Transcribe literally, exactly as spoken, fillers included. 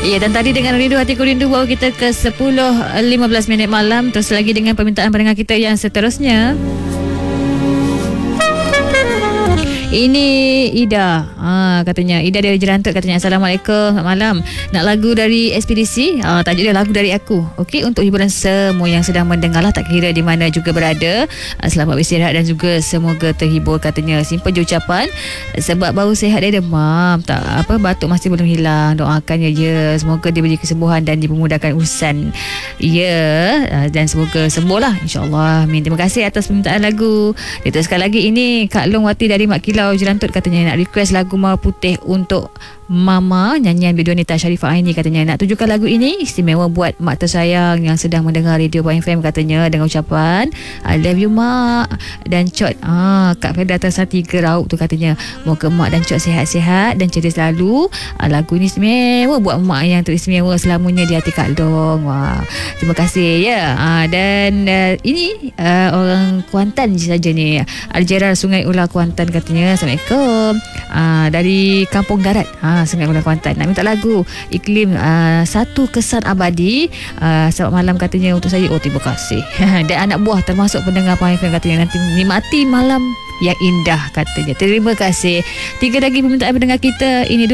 Ya, dan tadi dengan Rindu Hatiku Rindu bawa kita ke sepuluh lima belas minit malam. Terus lagi dengan permintaan pendengar kita yang seterusnya. Ini Ida, ha, katanya Ida dari Jerantut, katanya Assalamualaikum, selamat malam. Nak lagu dari Ekspedisi, ha, tajuk dia lagu dari aku. Okey, untuk hiburan semua yang sedang mendengar lah, tak kira di mana juga berada. Ha, selamat beristirahat dan juga semoga terhibur, katanya. Simple je ucapan. Sebab baru sihat dia demam, tak apa, batuk masih belum hilang. Doakan je, semoga dia beri kesembuhan dan dipermudahkan urusan. Ya, ha, dan semoga sembuh lah, insyaAllah. Amin. Terima kasih atas permintaan lagu. Diteruskan lagi ini Kak Long Wati dari Mak Kilau Jerantut, katanya nak request lagu Mawar Putih untuk Mama, nyanyian Bidwanita Sharifah Aini, katanya nak tujukan lagu ini istimewa buat mak tersayang yang sedang mendengar Radio Boy F M, katanya, dengan ucapan I love you mak dan Cot, ah, Kak Feda Tersati Gerau tu, katanya moga mak dan Cot sihat-sihat dan ceria selalu. Ah, lagu ini istimewa buat mak yang teristimewa selamanya di hati Kak Long. Wah, terima kasih ya. Ah, dan uh, ini uh, orang Kuantan saja ni, Aljerar Sungai Ular Kuantan, katanya Assalamualaikum, ah, dari Kampung Darat, ah, Sungai Ular Kuantan, nak minta lagu Iklim, uh, Satu Kesan Abadi. uh, Selamat malam, katanya, untuk saya. Oh, terima kasih. Dan anak buah termasuk pendengar Pahang F M, katanya nanti nikmati malam yang indah, katanya. Terima kasih. Tiga lagi permintaan pendengar kita ini.